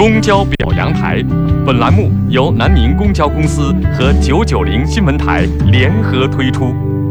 公交表扬台，本栏目由南宁公交公司和990新闻台联合推出。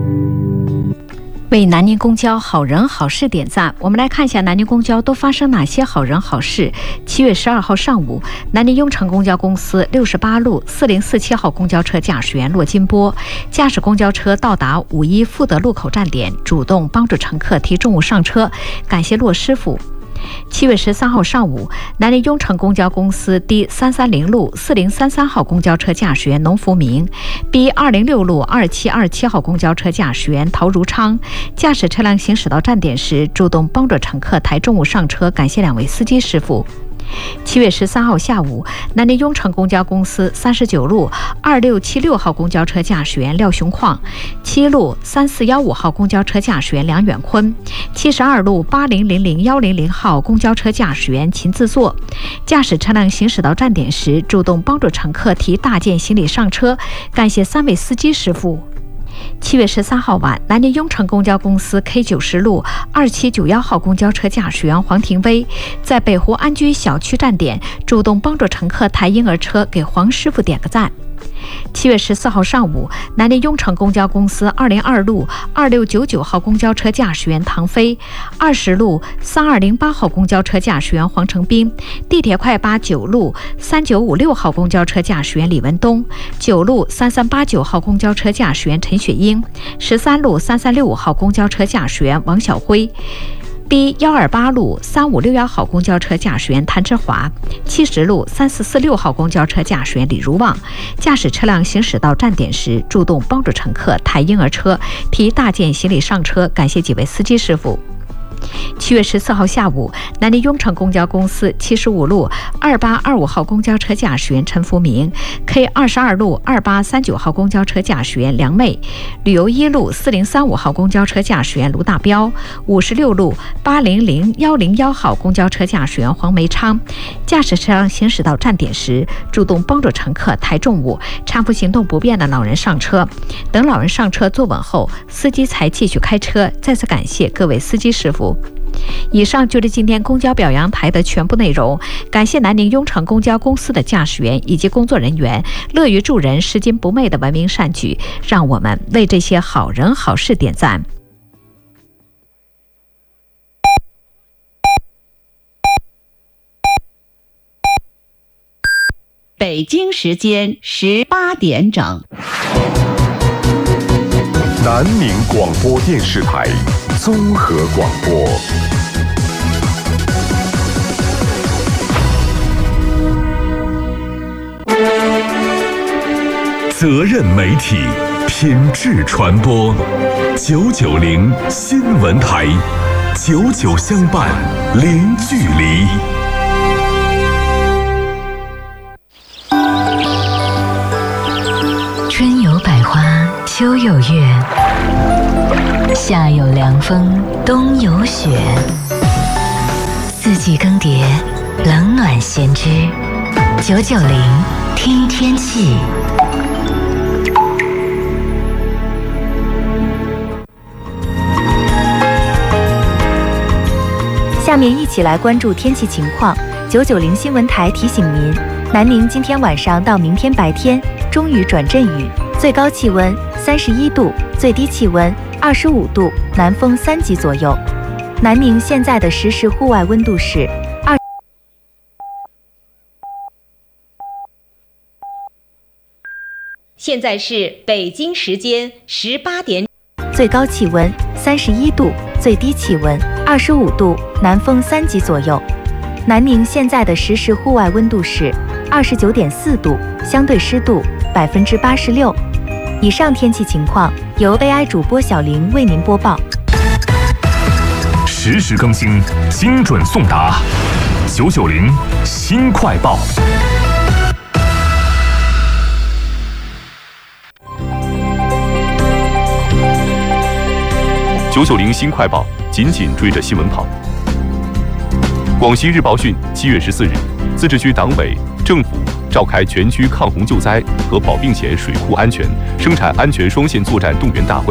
为南宁公交好人好事点赞，我们来看一下南宁公交都发生哪些好人好事。7月12号上午，南宁雍城公交公司68路4047号公交车驾驶员骆金波驾驶公交车到达5·1富德路口站点，主动帮助乘客提重物上车，感谢骆师傅。7月13号上午，南宁雍城公交公司 D330路4033号公交车驾驶员农福明 B206路2727号公交车驾驶员陶如昌驾驶车辆行驶到站点时，主动帮助乘客抬重物上车，感谢2位司机师傅。7月13号下午，南宁雍城公交公司39路2676号公交车驾驶员廖雄矿，7路3415号公交车驾驶员梁远坤，72路8000100号公交车驾驶员秦自作，驾驶车辆行驶到站点时，主动帮助乘客提大件行李上车，感谢3位司机师傅。7月13号晚，南宁雍城公交公司 K90路2791号公交车驾驶员黄廷威在北湖安居小区站点，主动帮助乘客抬婴儿车，给黄师傅点个赞。7月14号上午，南宁雍城公交公司202路2699号公交车驾驶员唐飞，20路3208号公交车驾驶员黄成斌，地铁快8 9路3956号公交车驾驶员李文东，9路3389号公交车驾驶员陈雪英，13路3365号公交车驾驶员王小辉，B128路3561号公交车驾驶员谭志华，70路3446号公交车驾驶员李如望，驾驶车辆行驶到站点时，主动帮助乘客抬婴儿车、提大件行李上车，感谢几位司机师傅。7月14号下午，南宁雍城公交公司75路2825号公交车驾驶员陈福明 ，K22路2839号公交车驾驶员梁妹，旅游1路4035号公交车驾驶员卢大彪，56路800101号公交车驾驶员黄梅昌，驾驶车辆行驶到站点时，主动帮助乘客抬重物，搀扶行动不便的老人上车，等老人上车坐稳后，司机才继续开车。再次感谢各位司机师傅。以上就是今天公交表扬台的全部内容，感谢南宁雍城公交公司的驾驶员以及工作人员乐于助人、拾金不昧的文明善举，让我们为这些好人好事点赞。 北京时间18点整， 南宁广播电视台综合广播。责任媒体，品质传播。990新闻台，99相伴，零距离。 春有百花，秋有月，夏有凉风，冬有雪。四季更迭，冷暖先知。990听天气。 下面一起来关注天气情况。990新闻台提醒您，南宁今天晚上到明天白天中雨转阵雨，最高气温31度，最低气温25度，南风3级左右。南宁现在的实时户外温度是2。 现在是北京时间18点， 最高气温31度，最低气温25度，南风3级左右。南宁现在的实时户外温度是29.4度，相对湿度86%。以上天气情况由 AI 主播小玲为您播报。 实时更新，精准送达。990新快报。990新快报，紧紧追着新闻跑。广西日报讯，7月14日，自治区党委、政府召开全区抗洪救灾和保并险水库安全、生产安全双线作战动员大会，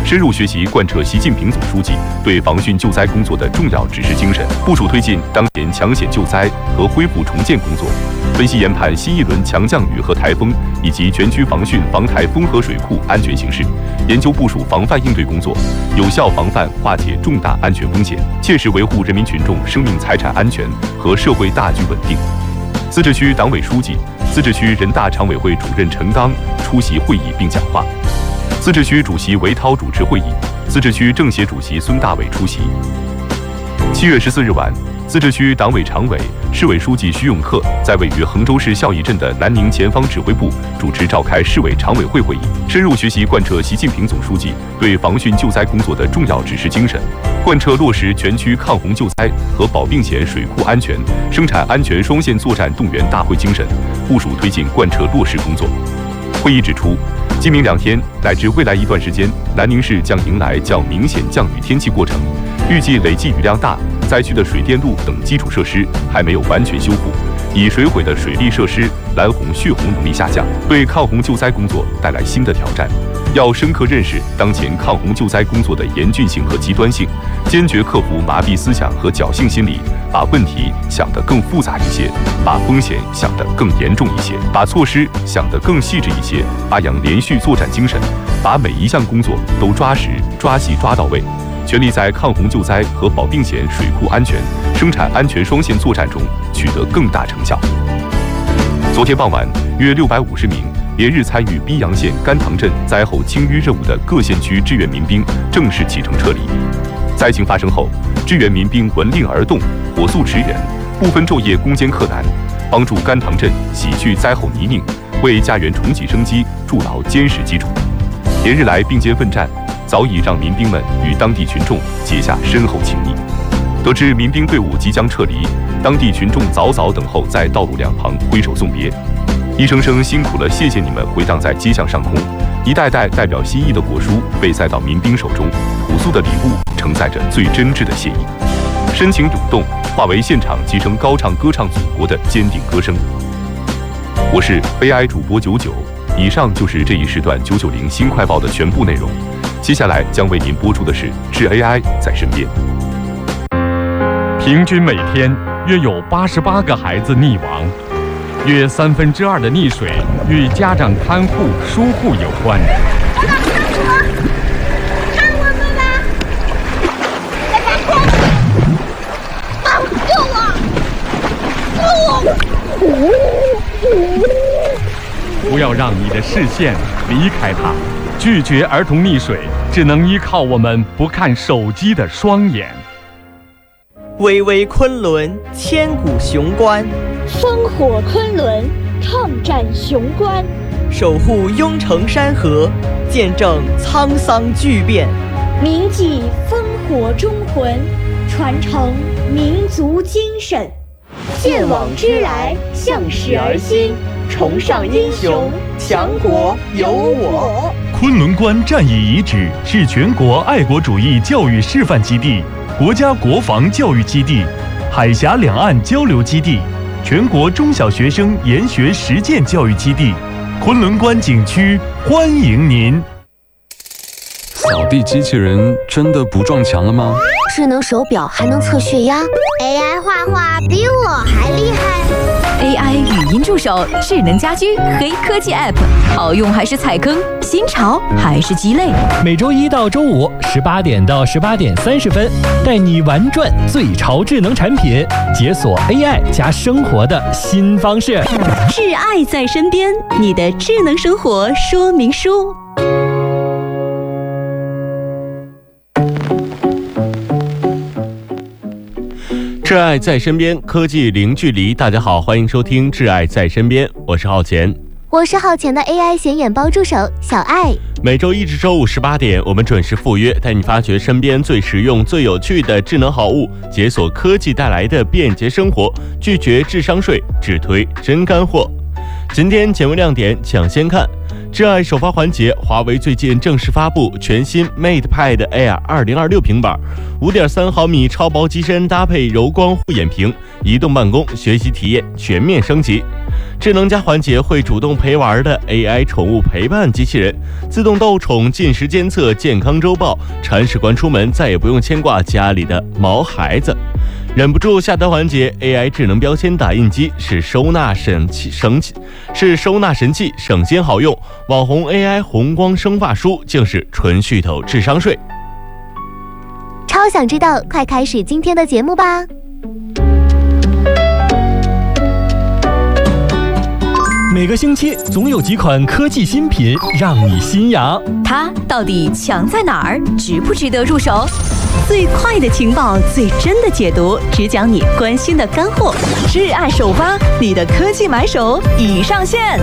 深入学习贯彻习近平总书记对防汛救灾工作的重要指示精神，部署推进当前抢险救灾和恢复重建工作，分析研判新一轮强降雨和台风以及全区防汛防台风和水库安全形势，研究部署防范应对工作，有效防范化解重大安全风险，切实维护人民群众生命财产安全和社会大局稳定。自治区党委书记、自治区人大常委会主任陈刚出席会议并讲话，自治区主席韦涛主持会议，自治区政协主席孙大伟出席。7月14日晚，自治区党委常委、市委书记徐永克在位于衡州市孝义镇的南宁前方指挥部主持召开市委常委会会议，深入学习贯彻习近平总书记对防汛救灾工作的重要指示精神，贯彻落实全区抗洪救灾和保并险水库安全、生产安全双线作战动员大会精神，部署推进贯彻落实工作。会议指出，今明2天乃至未来一段时间，南宁市将迎来较明显降雨天气过程，预计累计雨量大，灾区的水电路等基础设施还没有完全修复，已水毁的水利设施蓝洪血洪能力下降，对抗洪救灾工作带来新的挑战。要深刻认识当前抗洪救灾工作的严峻性和极端性，坚决克服麻痹思想和侥幸心理，把问题想得更复杂一些，把风险想得更严重一些，把措施想得更细致一些，发扬连续作战精神，把每一项工作都抓实、抓细、抓到位，全力在抗洪救灾和保并险水库安全、生产安全双线作战中取得更大成效。昨天傍晚，约650名连日参与宾阳县甘塘镇灾后清淤任务的各县区支援民兵正式启程撤离。灾情发生后，支援民兵闻令而动，火速驰援，不分昼夜攻坚克难，帮助甘塘镇洗去灾后泥泞，为家园重启生机筑牢坚实基础。连日来并肩奋战，早已让民兵们与当地群众结下深厚情谊。得知民兵队伍即将撤离，当地群众早早等候在道路两旁挥手送别，一声声辛苦了，谢谢你们回荡在街巷上空，一袋袋代表心意的果蔬被塞到民兵手中，朴素的礼物承载着最真挚的谢意，深情涌动，化为现场集成高唱歌唱祖国的坚定歌声。我是 AI 主播99，以上就是这一时段990新快报的全部内容，接下来将为您播出的是智 AI 在身边。 平均每天约有88个孩子溺亡，约2/3的溺水与家长看护疏忽有关。 看我们吧！大家快点！救我！ 不要让你的视线离开他，拒绝儿童溺水，只能依靠我们不看手机的双眼。 巍巍昆仑，千古雄关； 烽火昆仑，抗战雄关； 守护雍城山河，见证沧桑巨变； 铭记烽火忠魂，传承民族精神；见往知来，向史而新，崇尚英雄，强国有我。 昆仑关战役遗址是全国爱国主义教育示范基地、国家国防教育基地、海峡两岸交流基地、全国中小学生研学实践教育基地。昆仑关景区欢迎您。 扫地机器人真的不撞墙了吗？ 智能手表还能测血压。 AI 画画比我还厉害。 AI 语音助手、智能家居、黑科技 App， 好用还是踩坑？新潮还是鸡肋？ 每周1到周518点到18点30分，带你玩转最潮智能产品，解锁 AI 加生活的新方式。 智爱在身边，你的智能生活说明书。 挚爱在身边，科技零距离。大家好，欢迎收听挚爱在身边，我是浩乾。 我是浩乾的 AI 显眼包助手小爱。 每周1至周5 18点，我们准时赴约，带你发掘身边最实用、最有趣的智能好物，解锁科技带来的便捷生活，拒绝智商税，只推真干货。今天节目亮点抢先看， 挚爱首发环节，华为最近正式发布全新 MatePad Air 2026平板，5.3毫米超薄机身搭配柔光护眼屏，移动办公、学习体验全面升级。智能家环节会主动陪玩的 AI 宠物陪伴机器人，自动逗宠、进食监测、健康周报，铲屎官出门再也不用牵挂家里的毛孩子。忍不住下单环节 ，AI 智能标签打印机是收纳神器，省心好用。网红 AI 红光生发梳竟是纯噱头智商税。 超想知道，快开始今天的节目吧！ 每个星期总有几款科技新品让你心痒， 它到底强在哪儿？值不值得入手？最快的情报，最真的解读，只讲你关心的干货。挚爱首发，你的科技买手已上线。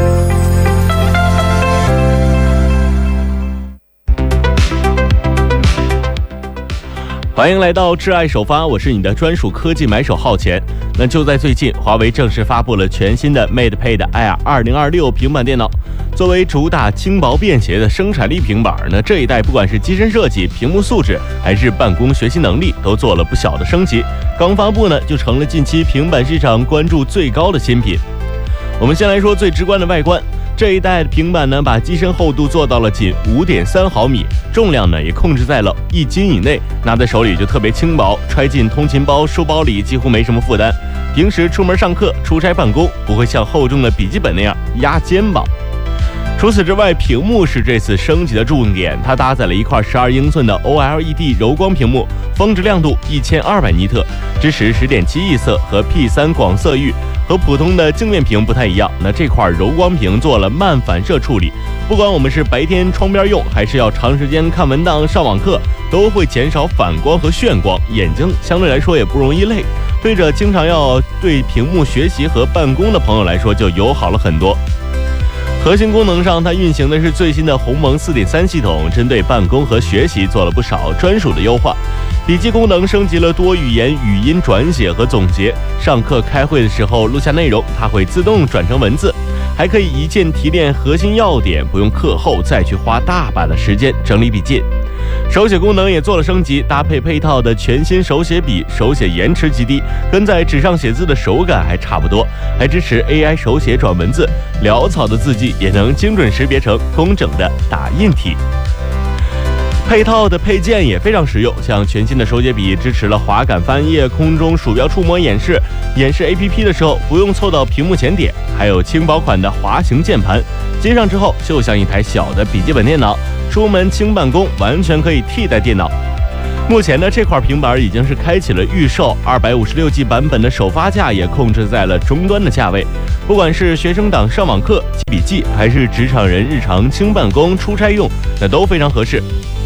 欢迎来到挚爱首发，我是你的专属科技买手浩前。那就在最近，华为正式发布了全新的 MatePad Air 2026平板电脑。作为主打轻薄便携的生产力平板，那这一代不管是机身设计、屏幕素质，还是办公学习能力，都做了不小的升级。刚发布呢，就成了近期平板市场关注最高的新品。我们先来说最直观的外观。这一代平板呢，把机身厚度做到了仅 5.3 毫米，重量呢也控制在了1斤以内，拿在手里就特别轻薄，揣进通勤包、书包里几乎没什么负担。平时出门上课、出差办公，不会像厚重的笔记本那样压肩膀。除此之外，屏幕是这次升级的重点，它搭载了一块12英寸的 OLED 柔光屏幕，峰值亮度1200尼特，支持10.7亿色和 P3 广色域。和普通的镜面屏不太一样，那这块柔光屏做了慢反射处理，不管我们是白天窗边用，还是要长时间看文档、上网课，都会减少反光和眩光，眼睛相对来说也不容易累。对着经常要对屏幕学习和办公的朋友来说，就友好了很多。核心功能上，它运行的是最新的鸿蒙 4.3 系统，针对办公和学习做了不少专属的优化。笔记功能升级了多语言语音转写和总结，上课开会的时候录下内容，它会自动转成文字，还可以一键提炼核心要点，不用课后再去花大把的时间整理笔记。手写功能也做了升级，搭配配套的全新手写笔，手写延迟极低，跟在纸上写字的手感还差不多，还支持 AI 手写转文字，潦草的字迹也能精准识别成工整的打印体。配套的配件也非常实用，像全新的手写笔支持了滑杆翻页、空中鼠标触摸演示 APP 的时候不用凑到屏幕前点，还有轻薄款的滑行键盘，接上之后就像一台小的笔记本电脑，出门轻办公完全可以替代电脑。目前呢，这块平板已经是开启了预售，256G 版本的首发价也控制在了中端的价位，不管是学生党上网课、记笔记，还是职场人日常轻办公、出差用，那都非常合适。